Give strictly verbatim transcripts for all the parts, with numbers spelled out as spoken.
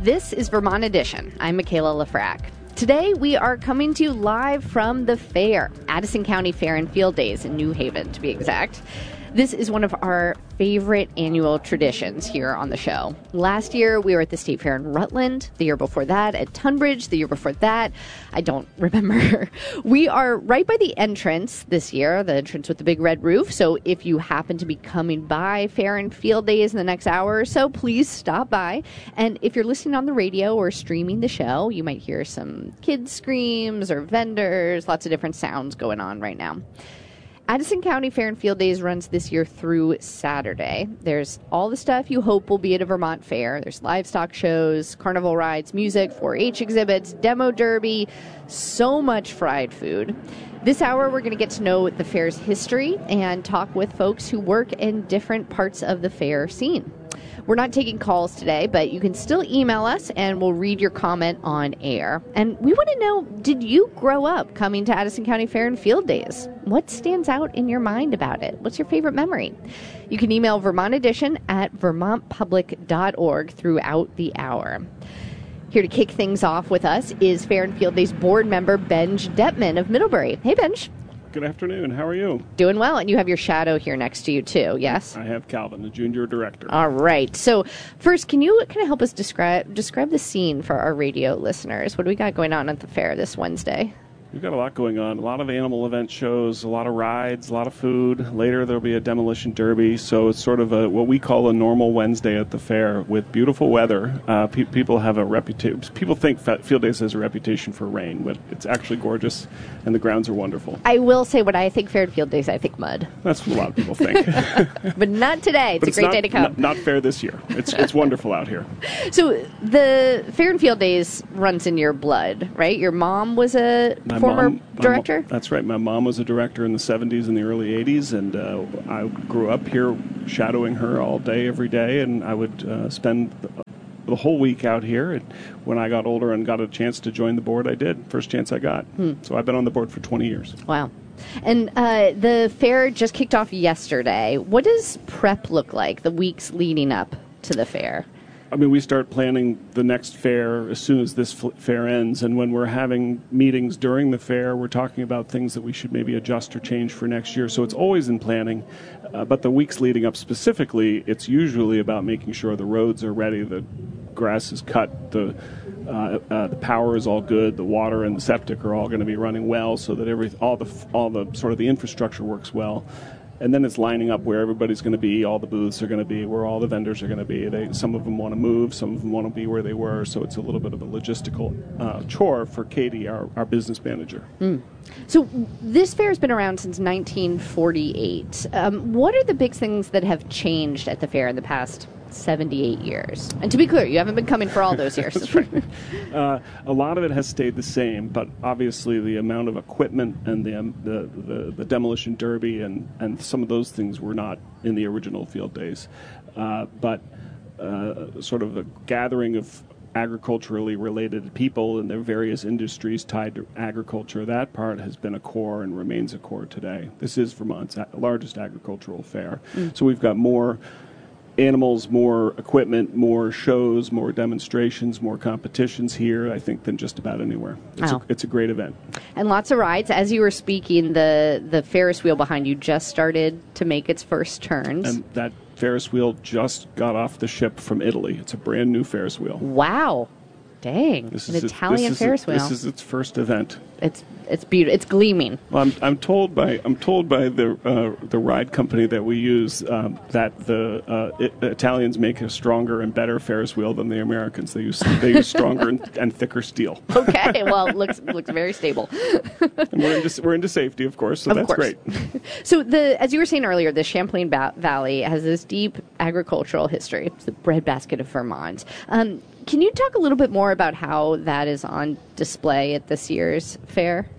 This is Vermont Edition. I'm Michaela Lafrac. Today, we are coming to you live from the fair, Addison County Fair and Field Days in New Haven, to be exact. This is one of our favorite annual traditions here on the show. Last year, we were at the State Fair in Rutland. The year before that, at Tunbridge. The year before that, I don't remember. We are right by the entrance this year, the entrance with the big red roof. So if you happen to be coming by Fair and Field Days in the next hour or so, please stop by. And if you're listening on the radio or streaming the show, you might hear some kids' screams or vendors, lots of different sounds going on right now. Addison County Fair and Field Days runs this year through Saturday. There's all the stuff you hope will be at a Vermont fair. There's livestock shows, carnival rides, music, four H exhibits, demo derby, so much fried food. This hour, we're going to get to know the fair's history and talk with folks who work in different parts of the fair scene. We're not taking calls today, but you can still email us and we'll read your comment on air. And we want to know, did you grow up coming to Addison County Fair and Field Days? What stands out in your mind about it? What's your favorite memory? You can email Vermont Edition at vermont public dot org throughout the hour. Here to kick things off with us is Fair and Field Days board member Benj Dettman of Middlebury. Hey, Benj. Good afternoon. How are you? Doing well. And you have your shadow here next to you, too, yes? I have Calvin, the junior director. All right. So first, can you kind of help us describe describe the scene for our radio listeners? What do we got going on at the fair this Wednesday? We've got a lot going on. A lot of animal event shows, a lot of rides, a lot of food. Later there'll be a demolition derby. So it's sort of a what we call a normal Wednesday at the fair with beautiful weather. Uh, pe- people have a reputation. People think Field Days has a reputation for rain, but it's actually gorgeous, and the grounds are wonderful. I will say, when I think Fair and Field Days, I think mud. That's what a lot of people think. But not today. It's but a it's great not, day to come. Not, not fair this year. It's it's wonderful out here. So the Fair and Field Days runs in your blood, right? Your mom was a My former mom, director? Mom, that's right. My mom was a director in the seventies and the early eighties, and uh, I grew up here shadowing her all day, every day, and I would uh, spend the, the whole week out here. And when I got older and got a chance to join the board, I did. First chance I got. Hmm. So I've been on the board for twenty years. Wow. And uh, the fair just kicked off yesterday. What does prep look like the weeks leading up to the fair? I mean, we start planning the next fair as soon as this fair ends, and when we're having meetings during the fair, we're talking about things that we should maybe adjust or change for next year. So it's always in planning, uh, but the weeks leading up specifically, it's usually about making sure the roads are ready, the grass is cut, the uh, uh, the power is all good, the water and the septic are all going to be running well, so that every all the all the sort of the infrastructure works well. And then it's lining up where everybody's going to be, all the booths are going to be, where all the vendors are going to be. They, some of them want to move, some of them want to be where they were, so it's a little bit of a logistical uh, chore for Katie, our, our business manager. Mm. So this fair has been around since nineteen forty-eight. Um, what are the big things that have changed at the fair in the past seventy-eight years? And to be clear, you haven't been coming for all those years. That's right. Uh, a lot of it has stayed the same, but obviously the amount of equipment and the um, the, the, the demolition derby and, and some of those things were not in the original Field Days. Uh, but uh, sort of a gathering of agriculturally related people and their various industries tied to agriculture, that part has been a core and remains a core today. This is Vermont's largest agricultural fair. Mm. So we've got more animals, more equipment, more shows, more demonstrations, more competitions here, I think, than just about anywhere. It's, wow. a, it's a great event. And lots of rides. As you were speaking, the, the Ferris wheel behind you just started to make its first turns. And that Ferris wheel just got off the ship from Italy. It's a brand new Ferris wheel. Wow. Dang. This An is Italian it, this Ferris is wheel. This is its first event. It's it's beautiful. It's gleaming. Well, I'm I'm told by I'm told by the uh, the ride company that we use um, that the uh, it, Italians make a stronger and better Ferris wheel than the Americans. They use they use stronger and, and thicker steel. Okay, well, it looks looks very stable. And we're into we're into safety, of course, so of that's course. great. So the as you were saying earlier, the Champlain ba- Valley has this deep agricultural history. It's the breadbasket of Vermont. Um, Can you talk a little bit more about how that is on display at this year's fair?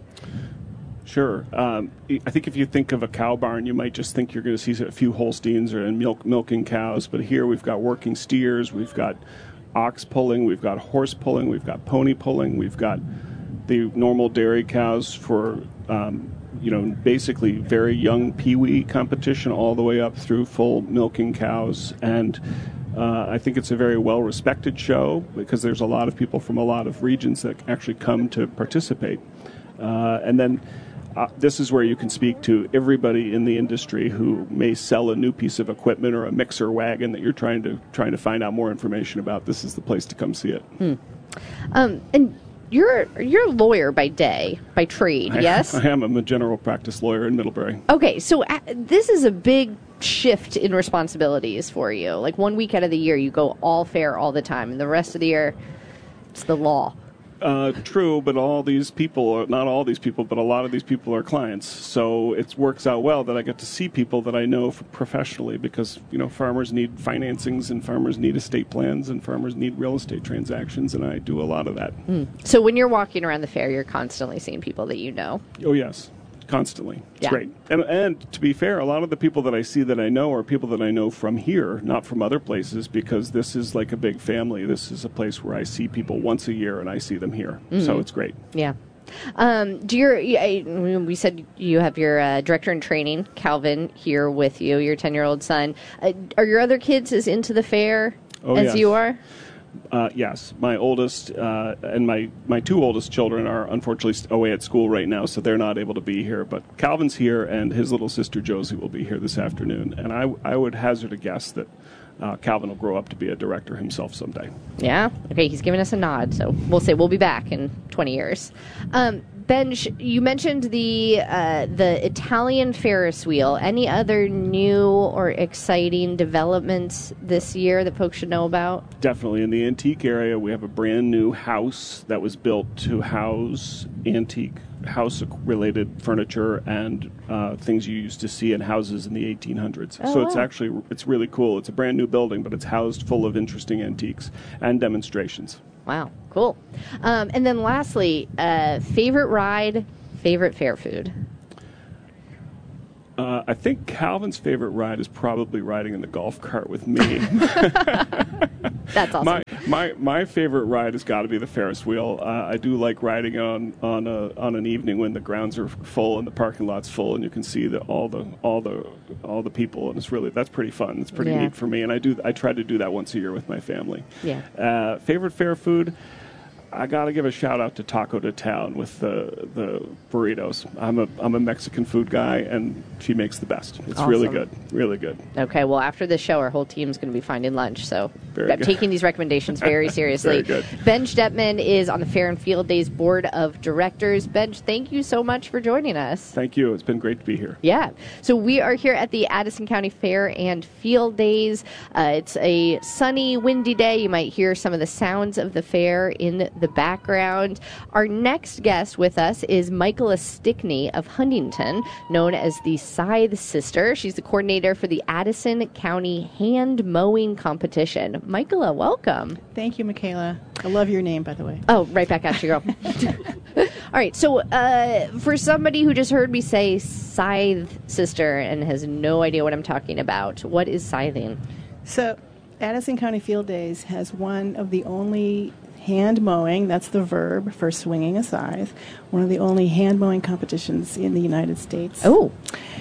Sure. Um, I think if you think of a cow barn, you might just think you're going to see a few Holsteins or milk milking cows. But here we've got working steers, we've got ox pulling, we've got horse pulling, we've got pony pulling, we've got the normal dairy cows for, um, you know, basically very young peewee competition all the way up through full milking cows. And Uh, I think it's a very well-respected show because there's a lot of people from a lot of regions that actually come to participate. Uh, and then uh, this is where you can speak to everybody in the industry who may sell a new piece of equipment or a mixer wagon that you're trying to trying to find out more information about. This is the place to come see it. Hmm. Um, and you're you're a lawyer by day, by trade, I, yes? I am. I'm a general practice lawyer in Middlebury. Okay, so uh, this is a big shift in responsibilities for you. Like one week out of the year, you go all fair all the time, and the rest of the year, it's the law. Uh, true, but all these people, not all these people, but a lot of these people are clients. So it works out well that I get to see people that I know professionally because, you know, farmers need financings and farmers need estate plans and farmers need real estate transactions, and I do a lot of that. Mm. So when you're walking around the fair, you're constantly seeing people that you know? Oh, yes. Constantly. It's yeah. great. And, and to be fair, a lot of the people that I see that I know are people that I know from here, not from other places, because this is like a big family. This is a place where I see people once a year and I see them here. Mm-hmm. So it's great. Yeah. Um, do your, we said you have your uh, director in training, Calvin, here with you, your ten-year-old son. Uh, are your other kids as into the fair oh, as yes. you are? Uh, yes, my oldest uh, and my, my two oldest children are unfortunately away at school right now, so they're not able to be here. But Calvin's here, and his little sister Josie will be here this afternoon. And I, I would hazard a guess that uh, Calvin will grow up to be a director himself someday. Yeah? Okay, he's giving us a nod, so we'll say we'll be back in twenty years. Um, Benj, you mentioned the uh, the Italian Ferris wheel. Any other new or exciting developments this year that folks should know about? Definitely. In the antique area, we have a brand new house that was built to house antique house-related furniture and uh, things you used to see in houses in the eighteen hundreds. Oh, so wow. it's actually it's really cool. It's a brand new building, but it's housed full of interesting antiques and demonstrations. Wow, cool. Um, and then lastly, uh, favorite ride, favorite fair food? Uh, I think Calvin's favorite ride is probably riding in the golf cart with me. That's awesome. My my my favorite ride has got to be the Ferris wheel. Uh, I do like riding on on a, on an evening when the grounds are full and the parking lot's full, and you can see the, all the all the all the people, and it's really that's pretty fun. It's pretty yeah. neat for me, and I do I try to do that once a year with my family. Yeah. Uh, favorite fair food. I gotta give a shout out to Taco de Town with the the burritos. I'm a I'm a Mexican food guy, and she makes the best. It's awesome. really good, really good. Okay, well after this show, our whole team's going to be finding lunch. So very I'm good. taking these recommendations very seriously. Very good. Benj Detman is on the Fair and Field Days Board of Directors. Benj, thank you so much for joining us. Thank you. It's been great to be here. Yeah. So we are here at the Addison County Fair and Field Days. Uh, it's a sunny, windy day. You might hear some of the sounds of the fair in the background. Our next guest with us is Michaela Stickney of Huntington, known as the Scythe Sister. She's the coordinator for the Addison County Hand Mowing Competition. Michaela, welcome. Thank you, Michaela. I love your name, by the way. Oh, right back at you, girl. All right, so uh, for somebody who just heard me say Scythe Sister and has no idea what I'm talking about, what is scything? So, Addison County Field Days has one of the only hand mowing, that's the verb for swinging a scythe, one of the only hand mowing competitions in the United States. Oh.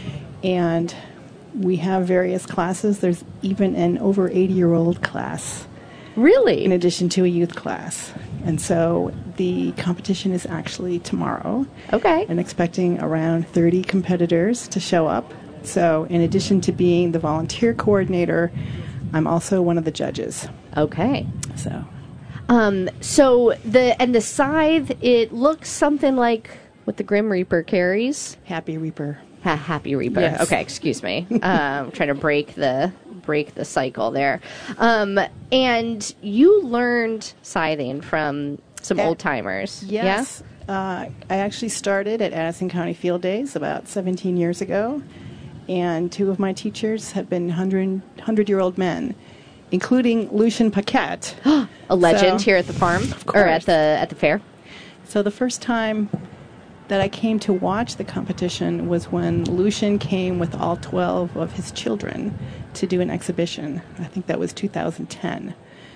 And we have various classes. There's even an over eighty-year-old class. Really? In addition to a youth class. And so the competition is actually tomorrow. Okay. I'm expecting around thirty competitors to show up. So in addition to being the volunteer coordinator, I'm also one of the judges. Okay. So... Um, so the and the scythe, it looks something like what the Grim Reaper carries. Happy Reaper. Ha- Happy Reaper. Yes. Okay, excuse me. um, trying to break the break the cycle there. Um, and you learned scything from some Uh, old timers. Yes. Yeah? Uh, I actually started at Addison County Field Days about seventeen years ago, and two of my teachers have been hundred-year-old men, including Lucien Paquette. A legend so, here at the farm, of course. or at the at the fair. So the first time that I came to watch the competition was when Lucien came with all twelve of his children to do an exhibition. I think that was two thousand ten.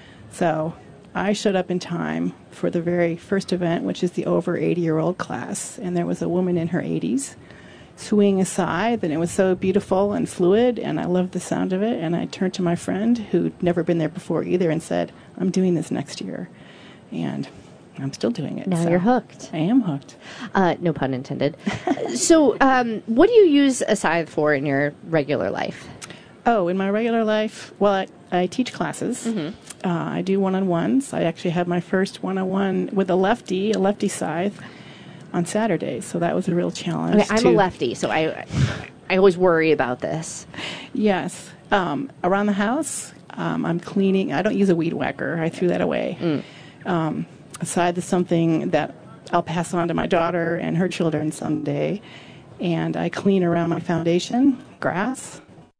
So I showed up in time for the very first event, which is the over eighty-year-old class, and there was a woman in her eighties swing a scythe, and it was so beautiful and fluid, and I loved the sound of it. And I turned to my friend, who'd never been there before either, and said, I'm doing this next year. And I'm still doing it. Now so you're hooked. I am hooked. Uh, no pun intended. So um, what do you use a scythe for in your regular life? Oh, in my regular life, well, I, I teach classes. Mm-hmm. Uh, I do one-on-ones. I actually had my first one-on-one with a lefty, a lefty scythe, on Saturday, so that was a real challenge. Okay, I'm to, a lefty, so I I always worry about this. Yes. Um, around the house, um, I'm cleaning. I don't use a weed whacker. I threw that away. Mm. Um, a scythe is something that I'll pass on to my daughter and her children someday, and I clean around my foundation, grass.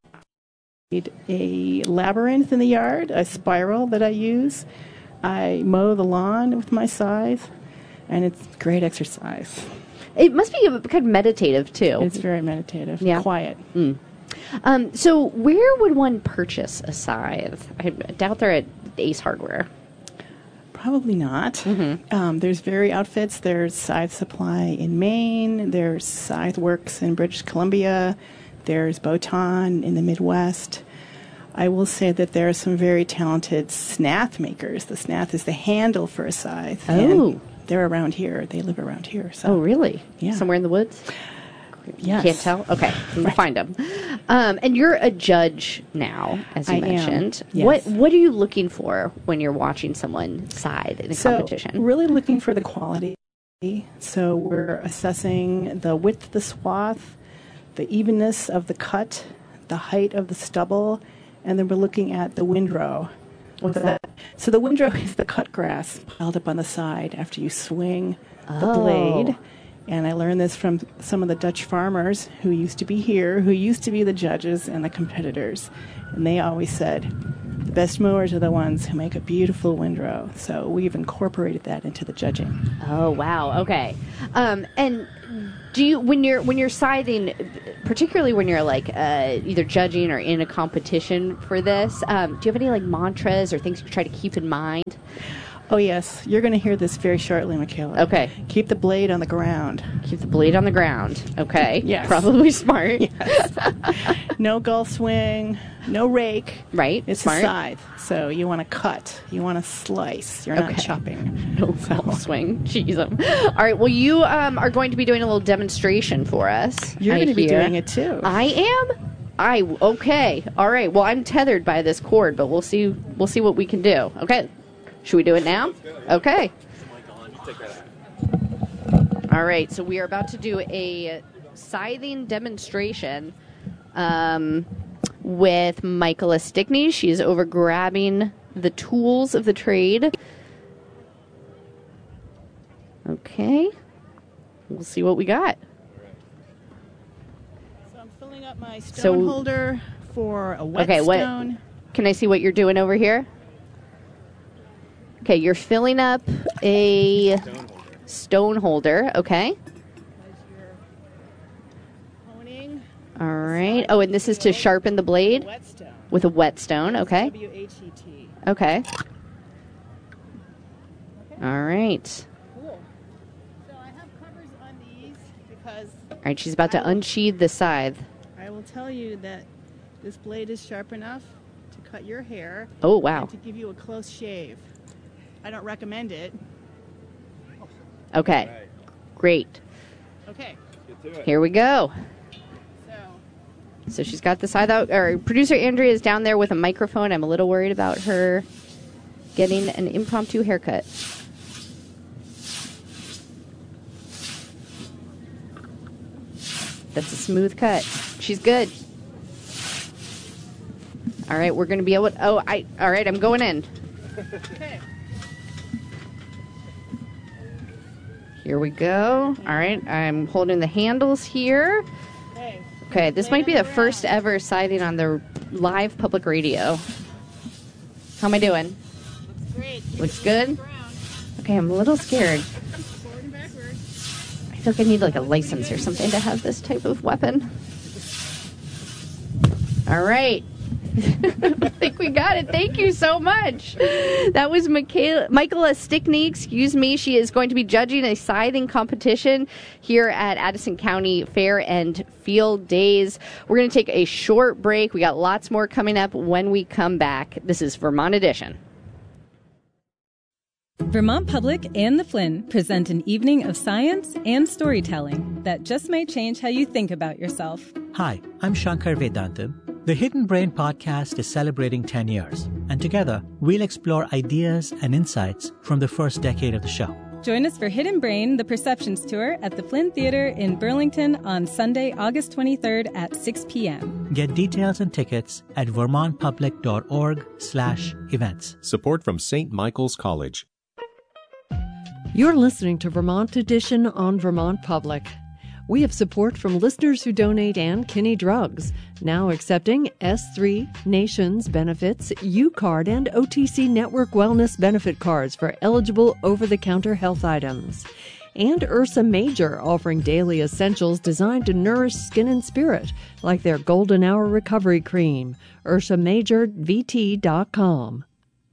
A labyrinth in the yard, a spiral that I use. I mow the lawn with my scythe. And it's great exercise. It must be a, kind of meditative, too. It's very meditative. Yeah. Quiet. Mm. Um, so where would one purchase a scythe? I doubt they're at Ace Hardware. Probably not. Mm-hmm. Um, there's very outfits. There's Scythe Supply in Maine. There's Scythe Works in British Columbia. There's Botan in the Midwest. I will say that there are some very talented snath makers. The snath is the handle for a scythe. Oh. They're around here. They live around here. So. Oh, really? Yeah. Somewhere in the woods? Yes. Can't tell? Okay. We'll Right. find them. Um, and you're a judge now, as you I mentioned. am. Yes. What What are you looking for when you're watching someone scythe in a so competition? Really looking for the quality. So we're assessing the width of the swath, the evenness of the cut, the height of the stubble, and then we're looking at the windrow. What's that? So the windrow is the cut grass piled up on the side after you swing the Oh. blade. And I learned this from some of the Dutch farmers who used to be here, who used to be the judges and the competitors. And they always said, the best mowers are the ones who make a beautiful windrow. So we've incorporated that into the judging. Oh, wow. Okay. Um, and do you, when you're when you're scything, particularly when you're like uh, either judging or in a competition for this, um, do you have any like mantras or things you try to keep in mind? Oh, yes. You're going to hear this very shortly, Michaela. Okay. Keep the blade on the ground. Keep the blade on the ground. Okay. Yes. Probably smart. Yes. No gull swing, no rake. Right. It's smart. a scythe. So you want to cut. You want to slice. You're Okay. not chopping. No full swing. Jeez. um, All right. Well, you um, are going to be doing a little demonstration for us. You're I going to be hear. doing it too. I am. I okay. All right. Well, I'm tethered by this cord, but we'll see. We'll see what we can do. Okay. Should we do it now? Okay. All right. So we are about to do a scything demonstration um, with Michaela Stickney. She is over grabbing the tools of the trade. Okay. We'll see what we got. So I'm filling up my stone So- holder for a whetstone. Okay, what- Can I see what you're doing over here? Okay, you're filling up a stone holder. Okay. Honing All right. Oh, and this is to sharpen the blade whetstone. with a whetstone. Okay. W H E T. Okay. All right. Cool. So I have covers on these because All right. She's about to unsheathe the scythe. I will tell you that this blade is sharp enough to cut your hair. Oh, wow. And to give you a close shave. I don't recommend it. Okay. Great. Okay. Here we go. So So she's got the scythe out. Or producer Andrea is down there with a microphone. I'm a little worried about her getting an impromptu haircut. That's a smooth cut. She's good. All right, we're going to be able to... Oh, I... All right, I'm going in. okay. Here we go. All right, I'm holding the handles here. Okay. Okay, this might be the first ever sighting on the live public radio. How am I doing? Looks great. Looks good? Ground. Okay, I'm a little scared. Forward and backward. I feel like I need like a license or something to have this type of weapon. All right, I think we got it. Thank you so much. That was Michaela, Michaela Stickney, excuse me. She is going to be judging a scything competition here at Addison County Fair and Field Days. We're going to take a short break. We got lots more coming up when we come back. This is Vermont Edition. Vermont Public and the Flynn present an evening of science and storytelling that just may change how you think about yourself. Hi, I'm Shankar Vedantam. The Hidden Brain podcast is celebrating ten years, and together we'll explore ideas and insights from the first decade of the show. Join us for Hidden Brain, the Perceptions Tour at the Flynn Theater in Burlington on Sunday, August twenty-third at six p.m. Get details and tickets at vermontpublic.org slash events. Support from Saint Michael's College. You're listening to Vermont Edition on Vermont Public. We have support from listeners who donate Ann Kinney Drugs, now accepting S three, Nations Benefits, U-Card, and O T C Network Wellness Benefit Cards for eligible over-the-counter health items. And Ursa Major, offering daily essentials designed to nourish skin and spirit, like their Golden Hour Recovery Cream. ursa major v t dot com.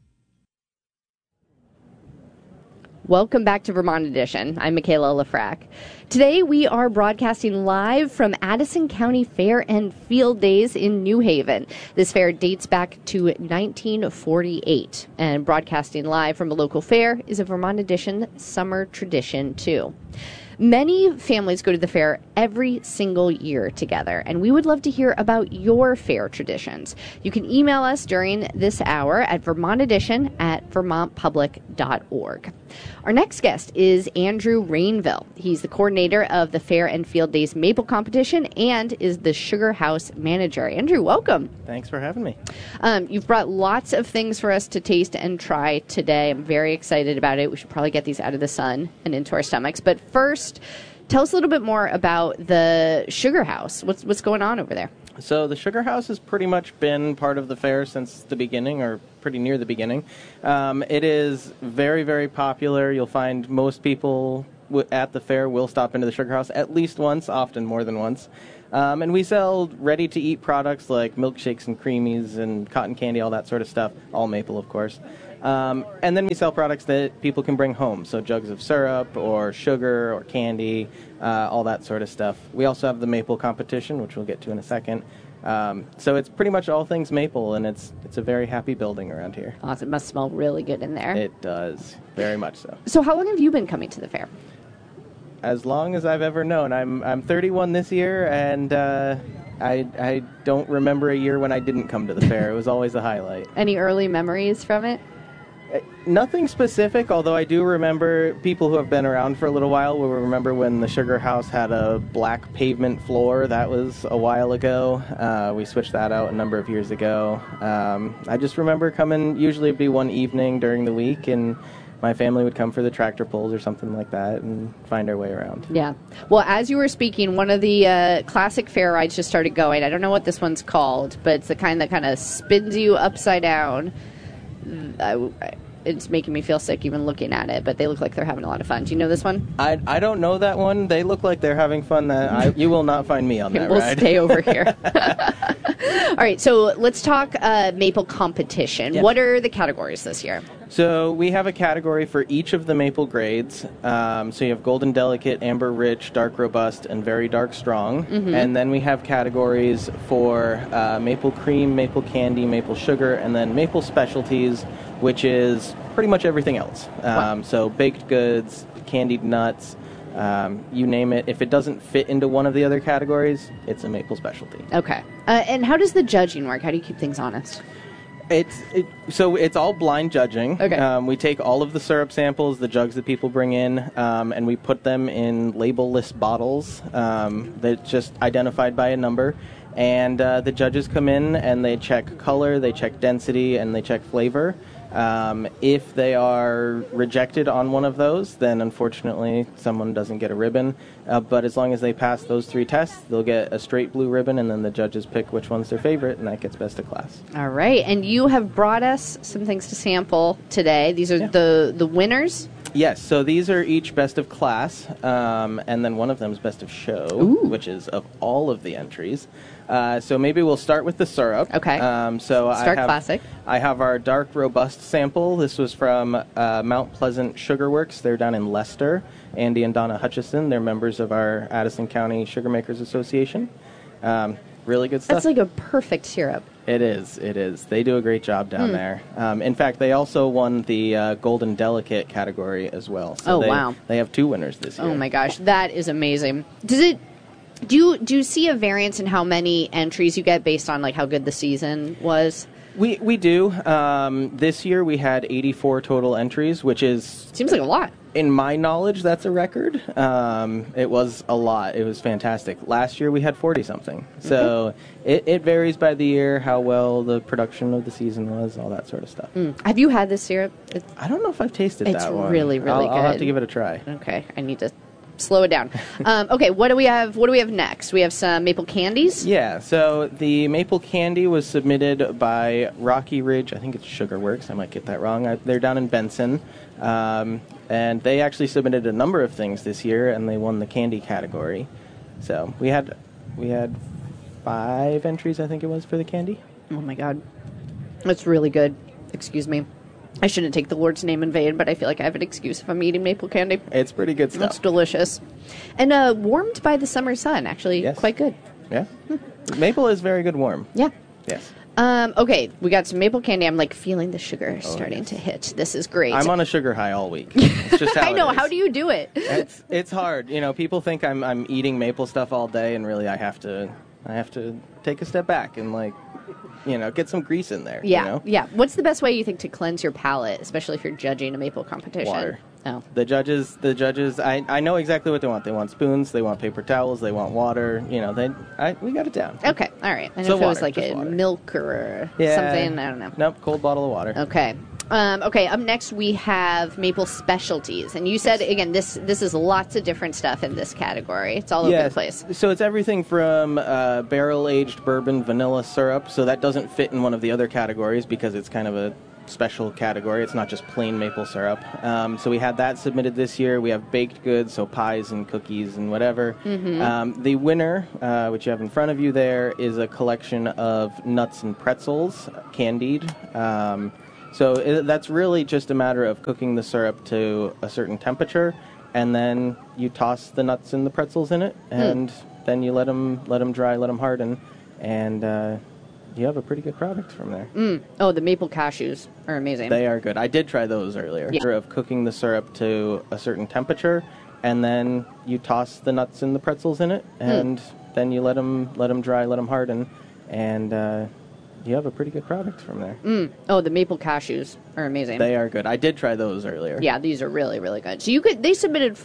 Welcome back to Vermont Edition. I'm Michaela Lafrac. Today we are broadcasting live from Addison County Fair and Field Days in New Haven. This fair dates back to nineteen forty-eight, and broadcasting live from a local fair is a Vermont Edition summer tradition too. Many families go to the fair every single year together, and we would love to hear about your fair traditions. You can email us during this hour at vermontedition at vermont public dot org. Our next guest is Andrew Rainville. He's the coordinator of the Fair and Field Days Maple Competition and is the Sugar House manager. Andrew, welcome. Thanks for having me. Um, you've brought lots of things for us to taste and try today. I'm very excited about it. We should probably get these out of the sun and into our stomachs. But first, tell us a little bit more about the Sugar House. What's what's going on over there? So the Sugar House has pretty much been part of the fair since the beginning, or pretty near the beginning. Um, it is very, very popular. You'll find most people w- at the fair will stop into the Sugar House at least once, often more than once. Um, and we sell ready-to-eat products like milkshakes and creamies and cotton candy, all that sort of stuff, all maple, of course. Um, and then we sell products that people can bring home, so jugs of syrup or sugar or candy, uh, all that sort of stuff. We also have the maple competition, which we'll get to in a second. Um, so it's pretty much all things maple, and it's it's a very happy building around here. Awesome. It must smell really good in there. It does, very much so. So how long have you been coming to the fair? As long as I've ever known. I'm I'm thirty-one this year, and uh, I I don't remember a year when I didn't come to the fair. It was always a highlight. Any early memories from it? Nothing specific, although I do remember people who have been around for a little while will remember when the Sugar House had a black pavement floor. That was a while ago. Uh, we switched that out a number of years ago. Um, I just remember coming, usually it'd be one evening during the week, and my family would come for the tractor pulls or something like that and find our way around. Yeah. Well, as you were speaking, one of the uh, classic fair rides just started going. I don't know what this one's called, but it's the kind that kind of spins you upside down. I, I, it's making me feel sick even looking at it, but they look like they're having a lot of fun. Do you know this one? I, I don't know that one. They look like they're having fun. That I, you will not find me on that we'll ride. We'll stay over here. All right, so let's talk uh, maple competition. Yes. What are the categories this year? So we have a category for each of the maple grades. Um, so you have Golden Delicate, Amber Rich, Dark Robust, and Very Dark Strong. Mm-hmm. And then we have categories for uh, Maple Cream, Maple Candy, Maple Sugar, and then Maple Specialties, which is pretty much everything else. Um, wow. So baked goods, candied nuts, um, you name it. If it doesn't fit into one of the other categories, it's a maple specialty. Okay. Uh, and how does the judging work? How do you keep things honest? It's it, so it's all blind judging. Okay. Um, we take all of the syrup samples, the jugs that people bring in, um, and we put them in label-less bottles um, that's just identified by a number. And uh, the judges come in and they check color, they check density, and they check flavor. Um, if they are rejected on one of those, then unfortunately someone doesn't get a ribbon. Uh, but as long as they pass those three tests, they'll get a straight blue ribbon, and then the judges pick which one's their favorite, and that gets best of class. All right, and you have brought us some things to sample today. These are yeah. the, the winners? Yes, so these are each best of class, um, and then one of them is best of show, Ooh. which is of all of the entries. Uh, so maybe we'll start with the syrup. Okay. Um, so Start I have, classic. I have our dark robust sample. This was from uh, Mount Pleasant Sugar Works. They're down in Leicester. Andy and Donna Hutchison. They're members of our Addison County Sugar Makers Association. Um, really good stuff. That's like a perfect syrup. It is. It is. They do a great job down Hmm. there. Um, in fact, they also won the uh, Golden Delicate category as well. So Oh, they, wow. They have two winners this year. Oh my gosh, that is amazing. Does it? Do you do you see a variance in how many entries you get based on like how good the season was? We we do. Um, this year we had eighty-four total entries, which is Seems like a lot. in my knowledge that's a record. Um, it was a lot. It was fantastic. Last year we had forty something. So it, it varies by the year how well the production of the season was, all that sort of stuff. Mm. Have you had this syrup? It's, I don't know if I've tasted It's that one. really, really I'll, I'll have good. to give it a try. okay, I need to slow it down. um, okay, what do we have? What do we have next? We have some maple candies. Yeah, so the maple candy was submitted by Rocky Ridge. I think it's Sugar Works. I might get that wrong. I, they're down in Benson. Um, and they actually submitted a number of things this year, and they won the candy category. So we had we had five entries, I think it was, for the candy. Oh my god, that's really good. Excuse me. I shouldn't take the Lord's name in vain, but I feel like I have an excuse if I'm eating maple candy. It's pretty good That's stuff. delicious. And uh, warmed by the summer sun, actually, Yes. quite good. Yeah. Maple is very good warm. Yeah. Yes. Um, okay, we got some maple candy. I'm like feeling the sugar Oh, starting yes. to hit. This is great. I'm on a sugar high all week. It's just how I know. it is. How do you do it? It's it's hard. You know, people think I'm I'm eating maple stuff all day, and really I have to I have to take a step back and like, you know, get some grease in there. Yeah, You know? yeah. What's the best way you think to cleanse your palate, especially if you're judging a maple competition? Water. Oh, The judges, the judges, I, I know exactly what they want. They want spoons, they want paper towels, they want water. You know, they I, we got it down. okay, all right. And So if it was water, like just a water. milk or Yeah. something, I don't know. Nope, cold bottle of water. Okay. Um, okay. Up next, we have maple specialties, and you said again, this this is lots of different stuff in this category. It's all over Yes. the place. So it's everything from uh, barrel-aged bourbon vanilla syrup. So that doesn't fit in one of the other categories because it's kind of a special category. It's not just plain maple syrup. Um, so we had that submitted this year. We have baked goods, so pies and cookies and whatever. Mm-hmm. Um, the winner, uh, which you have in front of you there, is a collection of nuts and pretzels, candied. Um, so it, that's really just a matter of cooking the syrup to a certain temperature, and then you toss the nuts and the pretzels in it, and then you let them let them dry, let them harden, and uh, you have a pretty good product from there. Mm. Oh, the maple cashews are amazing. They are good. I did try those earlier. Yeah. Of cooking the syrup to a certain temperature, and then you toss the nuts and the pretzels in it, and then you let them let them dry, let them harden, and uh, you have a pretty good product from there. Mm. Oh, the maple cashews are amazing. They are good. I did try those earlier. Yeah, these are really, really good. So you could they submitted